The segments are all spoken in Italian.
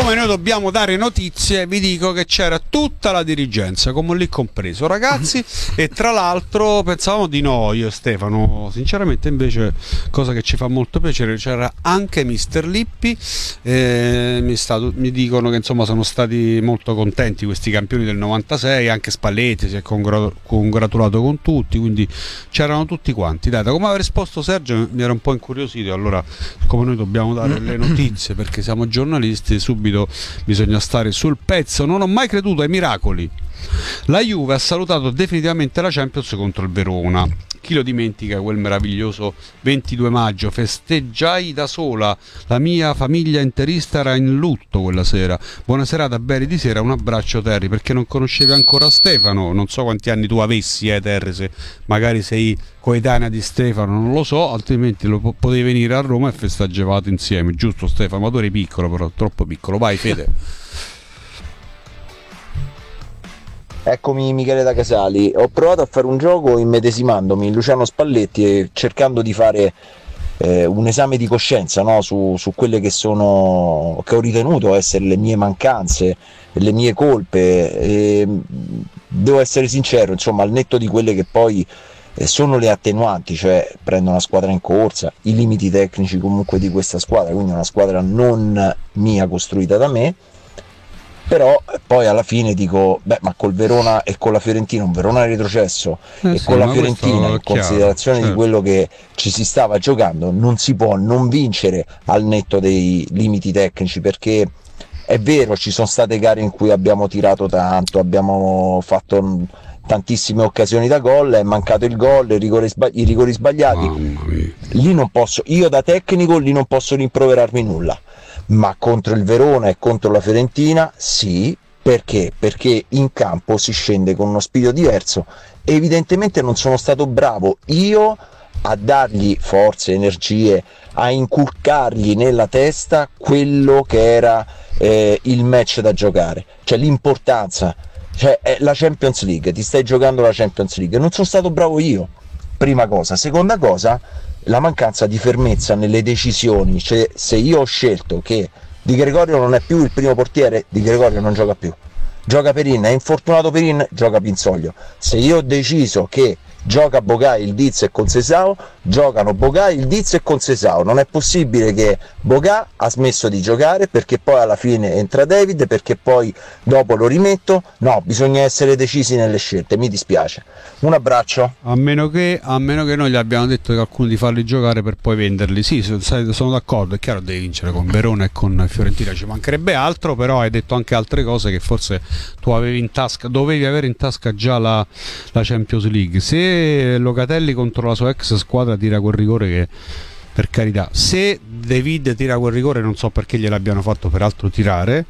siccome noi dobbiamo dare notizie, vi dico che c'era tutta la dirigenza, come lì compreso, ragazzi, e tra l'altro pensavamo di no, io e Stefano, sinceramente invece, cosa che ci fa molto piacere, c'era anche Mister Lippi, mi dicono che insomma sono stati molto contenti questi campioni del 96, anche Spalletti si è congratulato con tutti, quindi c'erano tutti quanti. Dai, da come aveva risposto Sergio mi era un po' incuriosito, allora come noi dobbiamo dare le notizie perché siamo giornalisti, subito bisogna stare sul pezzo. Non ho mai creduto ai miracoli. La Juve ha salutato definitivamente la Champions contro il Verona. Chi lo dimentica quel meraviglioso 22 maggio? Festeggiai da sola, la mia famiglia interista era in lutto quella sera. Buona serata, Beri di sera, un abbraccio Terry, perché non conoscevi ancora Stefano, non so quanti anni tu avessi Terry, se magari sei coetanea di Stefano, non lo so, altrimenti potevi venire a Roma e festeggiavate insieme, giusto Stefano? Ma tu eri piccolo, però troppo piccolo. Vai Fede. Eccomi Michele da Casali, ho provato a fare un gioco immedesimandomi in Luciano Spalletti e cercando di fare un esame di coscienza, no? su quelle che ho ritenuto essere le mie mancanze, le mie colpe, e devo essere sincero, insomma, al netto di quelle che poi sono le attenuanti, cioè prendo una squadra in corsa, i limiti tecnici comunque di questa squadra, quindi una squadra non mia costruita da me. Però poi alla fine dico, ma col Verona e con la Fiorentina, un Verona retrocesso e Sì, con la Fiorentina, in considerazione certo, di quello che ci si stava giocando, non si può non vincere al netto dei limiti tecnici, perché è vero, ci sono state gare in cui abbiamo tirato tanto, abbiamo fatto tantissime occasioni da gol, è mancato il gol, i rigori sbagliati. Lì non posso, io da tecnico lì non posso rimproverarmi nulla. Ma contro il Verona e contro la Fiorentina sì, perché? Perché in campo si scende con uno spirito diverso e evidentemente non sono stato bravo io a dargli forze, energie, a inculcargli nella testa quello che era il match da giocare, cioè l'importanza, cioè è la Champions League, ti stai giocando la Champions League, non sono stato bravo io, prima cosa. Seconda cosa, la mancanza di fermezza nelle decisioni, cioè se io ho scelto che Di Gregorio non è più il primo portiere, Di Gregorio non gioca più, gioca Perin, è infortunato Perin, gioca Pinsoglio. Se io ho deciso che gioca Bogai, il Diz e Concesao, giocano Bogai, il Diz e Concesao. Non è possibile che Bogai ha smesso di giocare perché poi alla fine entra David, perché poi dopo lo rimetto. No, bisogna essere decisi nelle scelte, mi dispiace. Un abbraccio. A meno che noi gli abbiamo detto che qualcuno di farli giocare per poi venderli. Sì, sono d'accordo, è chiaro, devi vincere con Verona e con Fiorentina, ci mancherebbe altro, però hai detto anche altre cose che forse tu avevi in tasca, dovevi avere in tasca già la Champions League. Se Locatelli contro la sua ex squadra tira quel rigore, che per carità, se David tira quel rigore non so perché gliel'abbiano fatto peraltro tirare,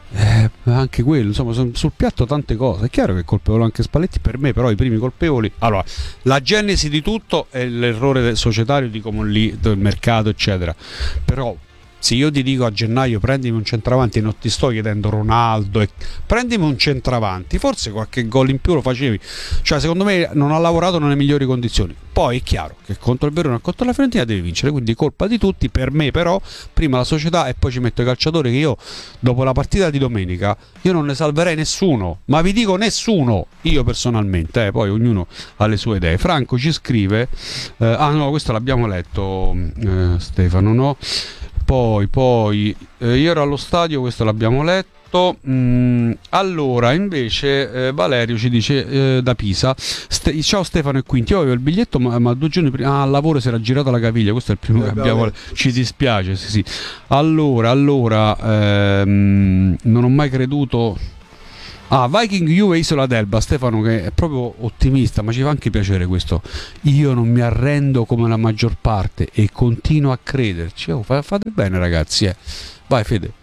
anche quello, insomma, sono sul piatto tante cose. È chiaro che è colpevole anche Spalletti, per me però i primi colpevoli, allora, la genesi di tutto è l'errore societario di Comolli, del mercato eccetera, però se io ti dico a gennaio prendimi un centravanti, non ti sto chiedendo Ronaldo, prendimi un centravanti, forse qualche gol in più lo facevi, cioè secondo me non ha lavorato nelle migliori condizioni. Poi è chiaro che contro il Verona e contro la Fiorentina devi vincere, quindi colpa di tutti. Per me però prima la società e poi ci metto i calciatori, che io dopo la partita di domenica io non ne salverei nessuno, ma vi dico nessuno, io personalmente, poi ognuno ha le sue idee. Franco ci scrive no, questo l'abbiamo letto, Stefano, no? Poi io ero allo stadio, questo l'abbiamo letto. Allora invece Valerio ci dice da Pisa, ciao Stefano e Quinti, io avevo il biglietto ma 2 giorni prima al lavoro si era girata la caviglia, questo è il primo che abbiamo letto. Ci dispiace, sì. Allora non ho mai creduto. Viking Juve Isola d'Elba, Stefano che è proprio ottimista, ma ci fa anche piacere questo. Io non mi arrendo come la maggior parte e continuo a crederci. Fate bene ragazzi, Vai Fede.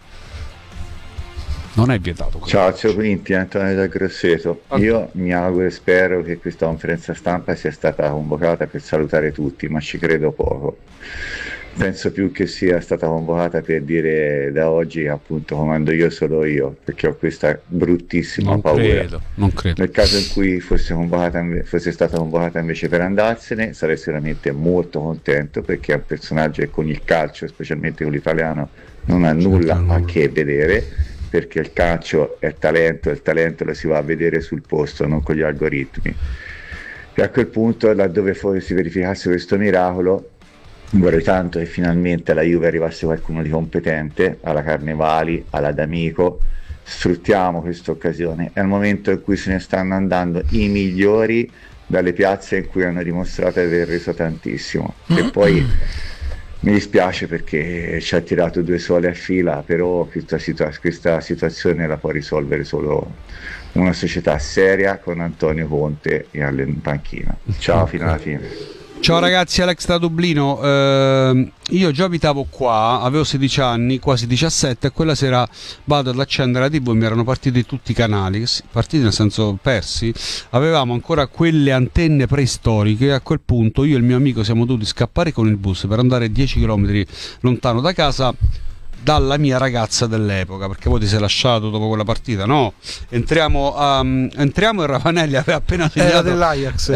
Non è vietato. Ciao, zio Quinti, Antonio da Grosseto. Io mi auguro e spero che questa conferenza stampa sia stata convocata per salutare tutti, ma ci credo poco. Penso più che sia stata convocata per dire da oggi appunto comando io solo io, perché ho questa bruttissima paura. Non credo. Nel caso in cui fosse stata convocata invece per andarsene, sarei sicuramente molto contento, perché è un personaggio che con il calcio, specialmente con l'italiano, non ha nulla a che vedere, perché il calcio è talento, e il talento lo si va a vedere sul posto, non con gli algoritmi. E a quel punto, laddove si verificasse questo miracolo, vorrei tanto che finalmente alla Juve arrivasse qualcuno di competente, alla Carnevali, alla D'Amico. Sfruttiamo questa occasione, è il momento in cui se ne stanno andando i migliori dalle piazze in cui hanno dimostrato di aver reso tantissimo. E poi mi dispiace perché ci ha tirato 2 sole a fila, però questa situazione la può risolvere solo una società seria con Antonio Conte in panchina. Ciao, fino alla fine. Ciao ragazzi, Alex da Dublino. Io già abitavo qua, avevo 16 anni, quasi 17, e quella sera vado ad accendere la TV e mi erano partiti tutti i canali, partiti nel senso persi. Avevamo ancora quelle antenne preistoriche e a quel punto io e il mio amico siamo dovuti scappare con il bus per andare 10 km lontano da casa dalla mia ragazza dell'epoca, perché poi ti sei lasciato dopo quella partita. No, entriamo e Ravanelli aveva appena segnato. Era dell'Ajax.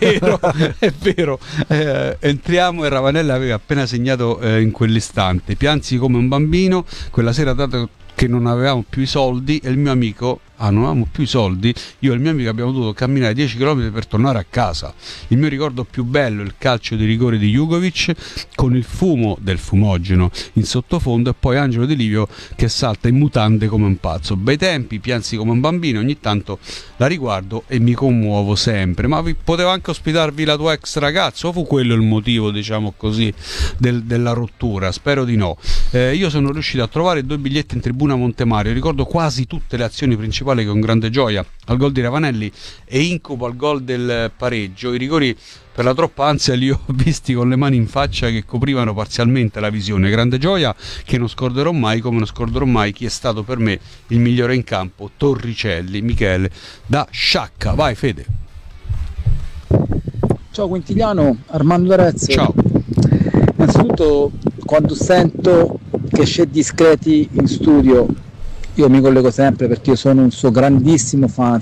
È vero. Entriamo e Ravanelli aveva appena segnato in quell'istante. Piansi come un bambino quella sera, dato che non avevamo più i soldi, e il mio amico non avevamo più i soldi, io e il mio amico abbiamo dovuto camminare 10 km per tornare a casa. Il mio ricordo più bello è il calcio di rigore di Jugovic con il fumo del fumogeno in sottofondo e poi Angelo Di Livio che salta in mutande come un pazzo. Bei tempi, piansi come un bambino, ogni tanto la riguardo e mi commuovo sempre. Ma poteva anche ospitarvi la tua ex ragazza, o fu quello il motivo, diciamo così, della rottura? Spero di no. Io sono riuscito a trovare 2 biglietti in tribuna Montemario, ricordo quasi tutte le azioni principali con grande gioia, al gol di Ravanelli e incubo al gol del pareggio. I rigori per la troppa ansia li ho visti con le mani in faccia che coprivano parzialmente la visione. Grande gioia che non scorderò mai, come non scorderò mai chi è stato per me il migliore in campo, Torricelli, Michele da Sciacca. Vai Fede. Ciao Quintiliano, Armando D'Arezzo. Ciao. Innanzitutto, quando sento che c'è Discreti in studio, io mi collego sempre perché io sono un suo grandissimo fan.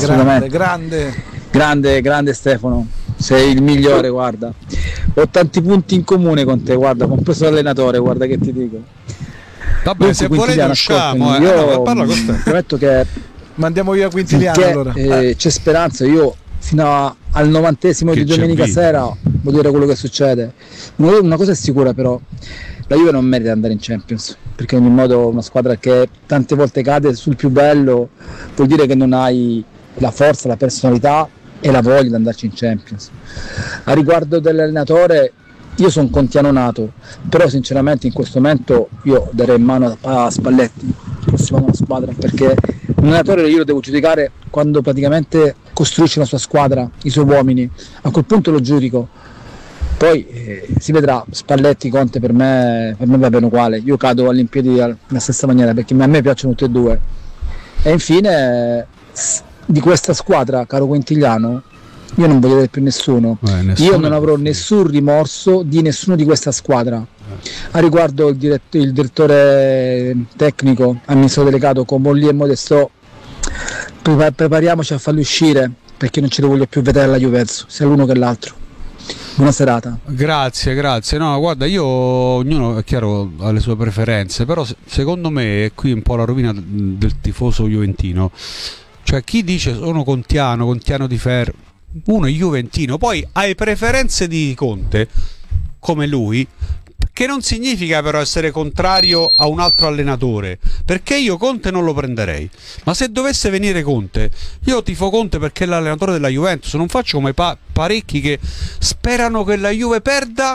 Grande Stefano, sei il migliore, guarda. Ho tanti punti in comune con te, guarda, compreso l'allenatore, guarda che ti dico. Vabbè, se volete usciamo, io parla con te. prometto che mandiamo via Quintiliano allora. C'è speranza. Io fino al 90° di domenica sera voglio dire quello che succede. Una cosa è sicura però, la Juve non merita di andare in Champions, perché in ogni modo una squadra che tante volte cade sul più bello vuol dire che non hai la forza, la personalità e la voglia di andarci in Champions. A riguardo dell'allenatore, io sono contiano nato, però sinceramente in questo momento io darei in mano a Spalletti che si fa una squadra, perché un allenatore io lo devo giudicare quando praticamente costruisce la sua squadra, i suoi uomini, a quel punto lo giudico. Poi si vedrà. Spalletti, Conte per me va bene uguale, io cado all'impiedi nella stessa maniera perché a me piacciono tutti e due. E infine di questa squadra, caro Quintiliano, io non voglio vedere più nessuno. Io non avrò nessun rimorso di nessuno di questa squadra. A riguardo il direttore tecnico, amministratore delegato con Molli e Modesto, prepariamoci a farli uscire perché non ci voglio più vedere la Juventus, sia l'uno che l'altro. Buona serata. Grazie. No, guarda, ognuno è chiaro ha le sue preferenze, però secondo me è qui un po' la rovina del tifoso juventino. Cioè chi dice sono contiano di ferro, uno è juventino, poi hai preferenze di Conte come lui, che non significa però essere contrario a un altro allenatore, perché io Conte non lo prenderei, ma se dovesse venire Conte io tifo Conte perché è l'allenatore della Juventus. Non faccio come parecchi che sperano che la Juve perda,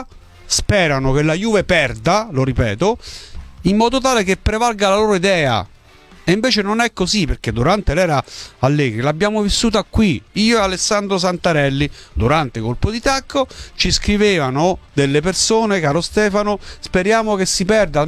lo ripeto, in modo tale che prevalga la loro idea. E invece non è così, perché durante l'era Allegri l'abbiamo vissuta qui. Io e Alessandro Santarelli, durante Colpo di Tacco, ci scrivevano delle persone, caro Stefano, speriamo che si perda